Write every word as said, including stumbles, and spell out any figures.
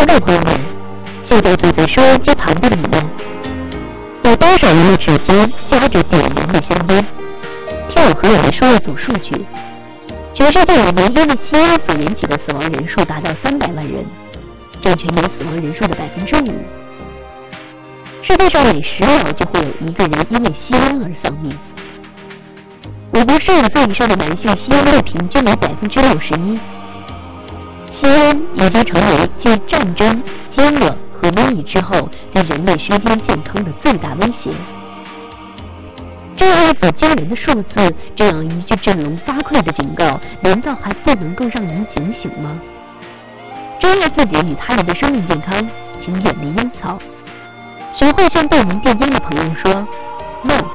观众朋友们，现在坐在收音机旁的你们，有多少人的指尖夹着点燃的香烟？听我和你们说一组数据：全世界以煤烟的吸烟所引起的死亡人数达到三百万人，占全球死亡人数的百分之五。世界上每十秒就会有一个人因为吸烟而丧命。我国十五岁以上的男性吸烟率平均为百分之六十一。吸烟已经成为继战争、饥饿和瘟疫之后对人类身心健康的最大威胁。这样一组惊人的数字，这样一句振聋发聩的警告，难道还不能够让人警醒吗？珍爱自己与他人的生命健康，请远离烟草，学会向被人电烟的朋友说 “no”。